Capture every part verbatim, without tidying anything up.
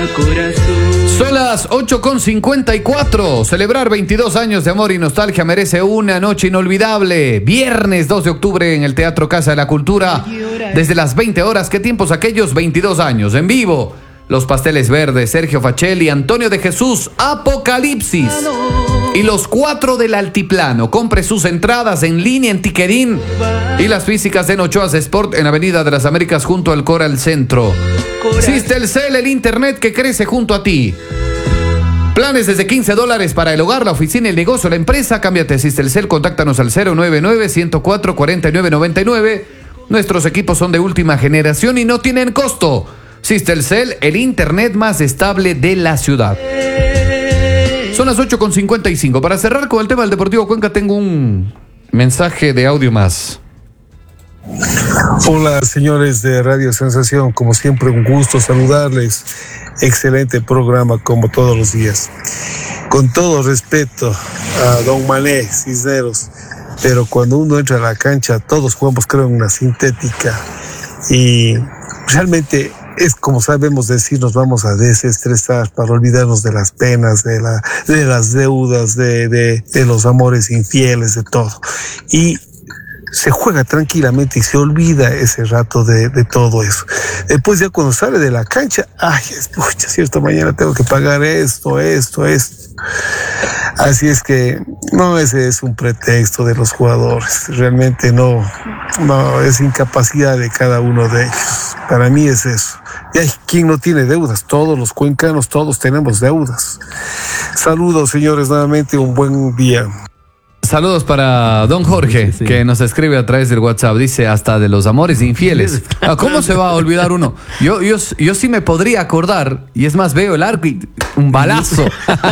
Son las ocho con cincuenta y cuatro. Celebrar veintidós años de amor y nostalgia merece una noche inolvidable. Viernes dos de octubre en el Teatro Casa de la Cultura. Desde las veinte horas. ¿Qué tiempos aquellos? veintidós años. En vivo. Los Pasteles Verdes, Sergio Facelli, Antonio de Jesús, Apocalipsis. Y los cuatro del Altiplano. Compre sus entradas en línea en Tiquerín. Y las físicas en Ochoas Sport en Avenida de las Américas junto al Coral Centro. Sistelcel, el internet que crece junto a ti. Planes desde quince dólares para el hogar, la oficina, el negocio, la empresa. Cámbiate a Sistelcel, contáctanos al cero nueve nueve, ciento cuatro, cuarenta y nueve noventa y nueve. Nuestros equipos son de última generación y no tienen costo. Sistelcel, el internet más estable de la ciudad. Son las ocho con cincuenta y cinco. Para cerrar con el tema del Deportivo Cuenca, tengo un mensaje de audio más. Hola, señores de Radio Sensación, como siempre un gusto saludarles. Excelente programa como todos los días. Con todo respeto a don Mané Cisneros, pero cuando uno entra a la cancha todos jugamos, creo, en una sintética y realmente es como sabemos decir, nos vamos a desestresar para olvidarnos de las penas, de, la, de las deudas, de, de, de los amores infieles, de todo. Y se juega tranquilamente y se olvida ese rato de, de todo eso. Después ya cuando sale de la cancha, ay, escucha, cierto, mañana tengo que pagar esto, esto, esto. Así es que no, ese es un pretexto de los jugadores. Realmente no, no, es incapacidad de cada uno de ellos. Para mí es eso. Y hay quien no tiene deudas. Todos los cuencanos, todos tenemos deudas. Saludos, señores, nuevamente un buen día. Saludos para don Jorge, sí, sí, que nos escribe a través del WhatsApp. Dice, hasta de los amores infieles. ¿Cómo se va a olvidar uno? Yo, yo, yo sí me podría acordar, y es más, veo el arco y un balazo.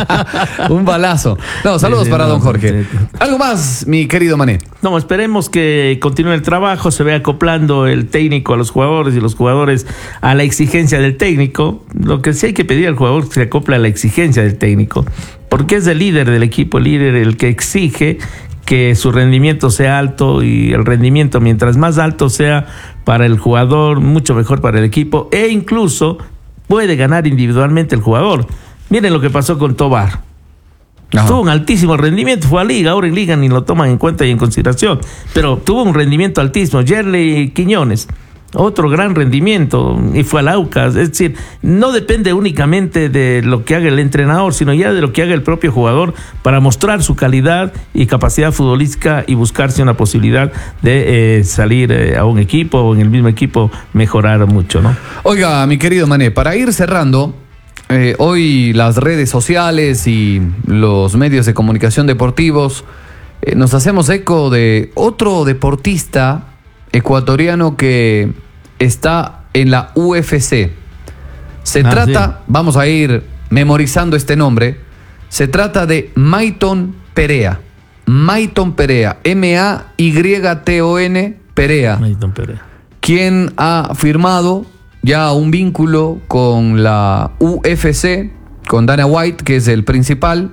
Un balazo. No, saludos sí, sí, para no, don Jorge. ¿Algo más, mi querido Mané? No, esperemos que continúe el trabajo, se vea acoplando el técnico a los jugadores y los jugadores a la exigencia del técnico. Lo que sí hay que pedir al jugador es que se acople a la exigencia del técnico, porque es el líder del equipo, el líder el que exige que su rendimiento sea alto, y el rendimiento mientras más alto sea para el jugador, mucho mejor para el equipo, e incluso puede ganar individualmente el jugador. Miren lo que pasó con Tobar. Ajá. Tuvo un altísimo rendimiento, fue a Liga, ahora en Liga ni lo toman en cuenta y en consideración, pero tuvo un rendimiento altísimo. Yerley Quiñones, otro gran rendimiento, y fue al Aucas. Es decir, no depende únicamente de lo que haga el entrenador, sino ya de lo que haga el propio jugador para mostrar su calidad y capacidad futbolística y buscarse una posibilidad de eh, salir eh, a un equipo o en el mismo equipo mejorar mucho, ¿no? Oiga, mi querido Mané, para ir cerrando, eh, hoy las redes sociales y los medios de comunicación deportivos eh, nos hacemos eco de otro deportista ecuatoriano que está en la U F C. Se ah, trata, sí. Vamos a ir memorizando este nombre. Se trata de Mayton Perea. Mayton Perea, M A Y T O N Perea. Mayton Perea. Quien ha firmado ya un vínculo con la U F C, con Dana White, que es el principal,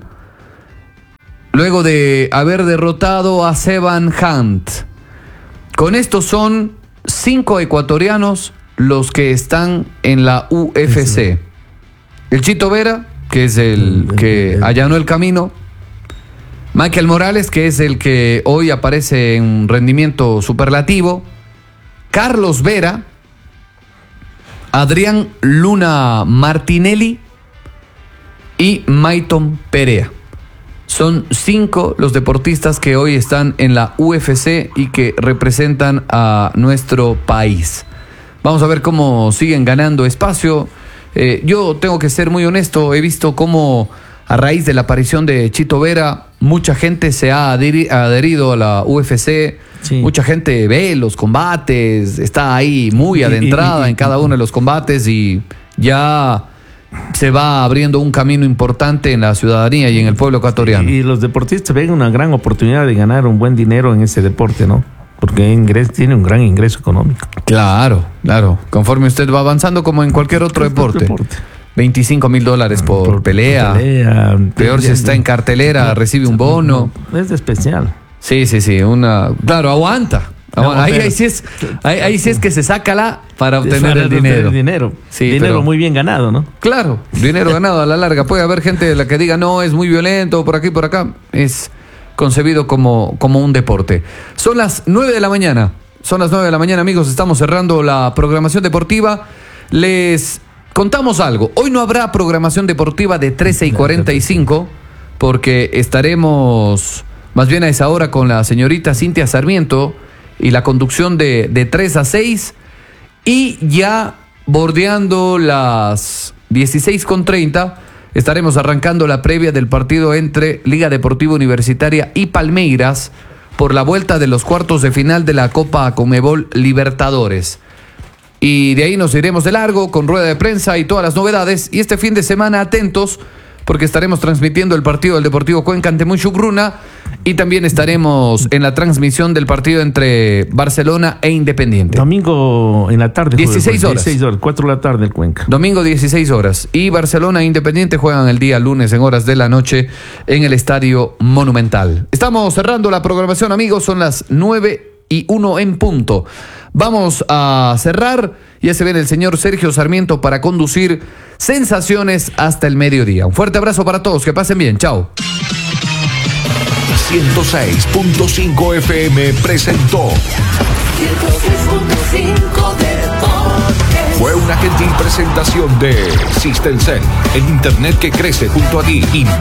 luego de haber derrotado a Sevan Hunt. Con estos son cinco ecuatorianos los que están en la U F C. El Chito Vera, que es el que allanó el camino. Michael Morales, que es el que hoy aparece en un rendimiento superlativo. Carlos Vera. Adrián Luna Martinelli y Mayton Perea. Son cinco los deportistas que hoy están en la U F C y que representan a nuestro país. Vamos a ver cómo siguen ganando espacio. Eh, yo tengo que ser muy honesto, he visto cómo a raíz de la aparición de Chito Vera, mucha gente se ha adheri- adherido a la U F C, sí. Mucha gente ve los combates, está ahí muy adentrada y, y, y, en cada uno de los combates y ya se va abriendo un camino importante en la ciudadanía y en el pueblo ecuatoriano. Y los deportistas ven una gran oportunidad de ganar un buen dinero en ese deporte, ¿no? Porque ingres, tiene un gran ingreso económico. Claro, claro. Conforme usted va avanzando como en cualquier otro deporte. deporte. veinticinco mil dólares por, por pelea. Por pelea. Peor si está en cartelera, recibe un bono. Es especial. Sí, sí, sí. Una, claro, aguanta. Ah, bueno, ahí, ahí, sí es, ahí, ahí sí es que se saca la para obtener para el dinero. El dinero, sí, dinero pero, muy bien ganado, ¿no? Claro, dinero ganado a la larga. Puede haber gente de la que diga, no, es muy violento, por aquí, por acá. Es concebido como, como un deporte. Son las nueve de la mañana. Son las nueve de la mañana, amigos. Estamos cerrando la programación deportiva. Les contamos algo. Hoy no habrá programación deportiva de trece y cuarenta y cinco porque estaremos más bien a esa hora con la señorita Cintia Sarmiento y la conducción de, de tres a seis, y ya bordeando las dieciséis con treinta estaremos arrancando la previa del partido entre Liga Deportiva Universitaria y Palmeiras por la vuelta de los cuartos de final de la Copa Conmebol Libertadores. Y de ahí nos iremos de largo con rueda de prensa y todas las novedades, y este fin de semana atentos porque estaremos transmitiendo el partido del Deportivo Cuenca ante Muchugruna, y también estaremos en la transmisión del partido entre Barcelona e Independiente. Domingo en la tarde. dieciséis horas. dieciséis horas, cuatro de la tarde el Cuenca. Domingo dieciséis horas. Y Barcelona e Independiente juegan el día lunes en horas de la noche en el Estadio Monumental. Estamos cerrando la programación, amigos. Son las nueve y uno en punto. Vamos a cerrar. Ya se viene el señor Sergio Sarmiento para conducir Sensaciones hasta el mediodía. Un fuerte abrazo para todos. Que pasen bien. Chao. ciento seis punto cinco F M presentó ciento seis punto cinco Deportes. Fue una gentil presentación de Systemcel, el internet que crece junto a ti.